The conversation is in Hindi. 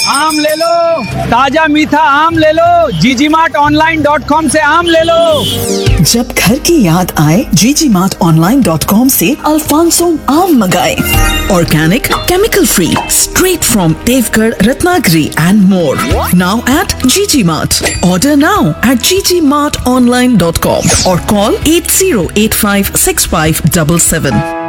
आम ले लो, ताजा मीठा आम ले लो, GGmartonline.com से आम ले लो। जब घर की याद आए GGmartonline.com से अल्फांसो आम मंगाए। Organic, chemical free, straight from Deoghar, Ratnagiri and more. Now at GGMart. Order now at GGmartonline.com or call 80856577.